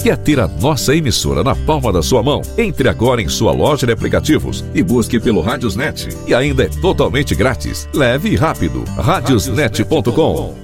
Quer ter a nossa emissora na palma da sua mão? Entre agora em sua loja de aplicativos e busque pelo Radiosnet. E ainda é totalmente grátis. Leve e rápido. Radiosnet.com.